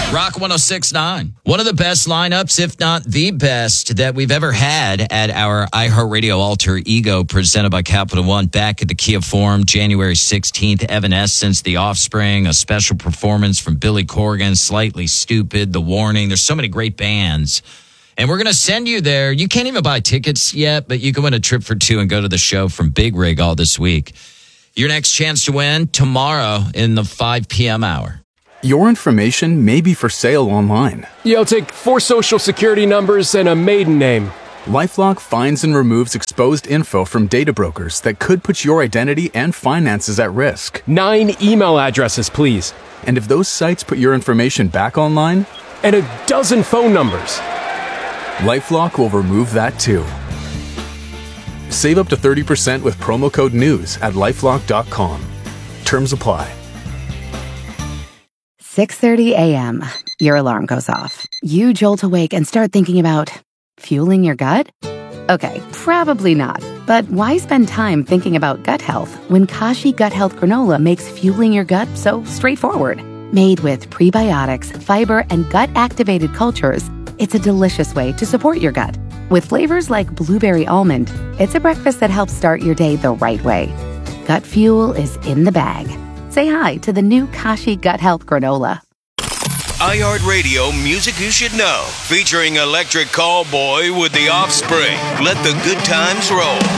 Rock 106.9. One of the best lineups, if not the best, that we've ever had at our iHeartRadio Alter Ego presented by Capital One back at the Kia Forum, January 16th. Evanescence, The Offspring, a special performance from Billy Corgan, Slightly Stupid, The Warning. There's so many great bands. And we're going to send you there. You can't even buy tickets yet, but you can win a trip for two and go to the show from Big Rig all this week. Your next chance to win tomorrow in the 5 p.m. hour. Your information may be for sale online. Yeah, I'll take 4 social security numbers and a maiden name. LifeLock finds and removes exposed info from data brokers that could put your identity and finances at risk. 9 email addresses, please. And if those sites put your information back online, and a dozen phone numbers. LifeLock will remove that too. Save up to 30% with promo code NEWS at LifeLock.com. Terms apply. 6:30 a.m. Your alarm goes off. You jolt awake and start thinking about fueling your gut? Okay, probably not. But why spend time thinking about gut health when Kashi Gut Health Granola makes fueling your gut so straightforward? Made with prebiotics, fiber, and gut-activated cultures, it's a delicious way to support your gut. With flavors like blueberry almond, it's a breakfast that helps start your day the right way. Gut fuel is in the bag. Say hi to the new Kashi Gut Health Granola. iHeartRadio Music You Should Know, featuring Electric Callboy with The Offspring. Let the good times roll.